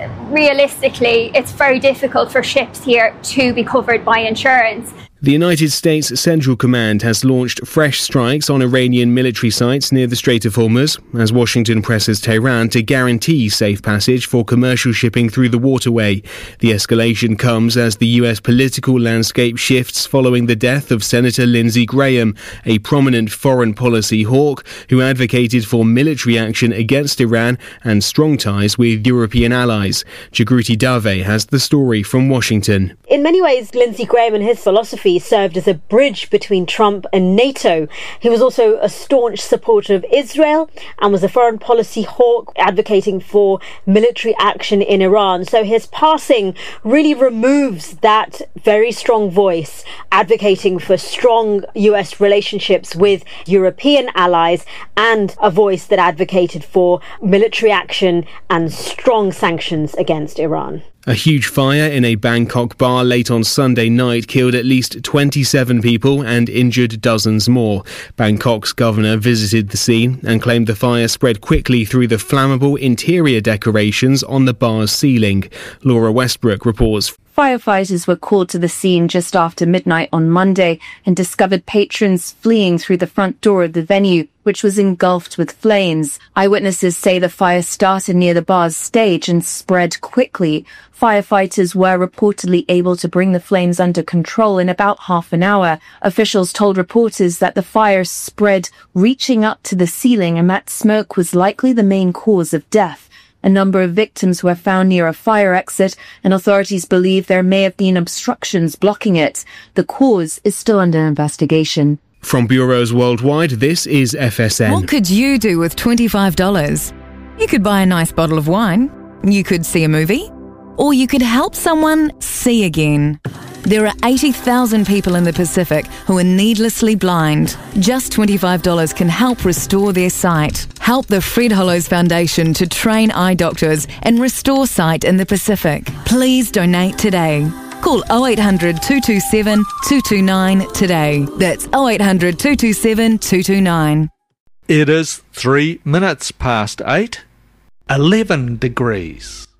realistically, it's very difficult for ships here to be covered by insurance. The United States Central Command has launched fresh strikes on Iranian military sites near the Strait of Hormuz, as Washington presses Tehran to guarantee safe passage for commercial shipping through the waterway. The escalation comes as the US political landscape shifts following the death of Senator Lindsey Graham, a prominent foreign policy hawk who advocated for military action against Iran and strong ties with European allies. Jagruti Dave has the story from Washington. In many ways, Lindsey Graham and his philosophy served as a bridge between Trump and NATO. He was also a staunch supporter of Israel and was a foreign policy hawk advocating for military action in Iran. So his passing really removes that very strong voice advocating for strong US relationships with European allies and a voice that advocated for military action and strong sanctions against Iran. A huge fire in a Bangkok bar late on Sunday night killed at least 27 people and injured dozens more. Bangkok's governor visited the scene and claimed the fire spread quickly through the flammable interior decorations on the bar's ceiling. Laura Westbrook reports. Firefighters were called to the scene just after midnight on Monday and discovered patrons fleeing through the front door of the venue, which was engulfed with flames. Eyewitnesses say the fire started near the bar's stage and spread quickly. Firefighters were reportedly able to bring the flames under control in about half an hour. Officials told reporters that the fire spread, reaching up to the ceiling, and that smoke was likely the main cause of death. A number of victims were found near a fire exit, and authorities believe there may have been obstructions blocking it. The cause is still under investigation. From bureaus worldwide, this is FSN. What could you do with $25? You could buy a nice bottle of wine. You could see a movie. Or you could help someone see again. There are 80,000 people in the Pacific who are needlessly blind. Just $25 can help restore their sight. Help the Fred Hollows Foundation to train eye doctors and restore sight in the Pacific. Please donate today. Call 0800 227 229 today. That's 0800 227 229. It is 3 minutes past 8, 11 degrees.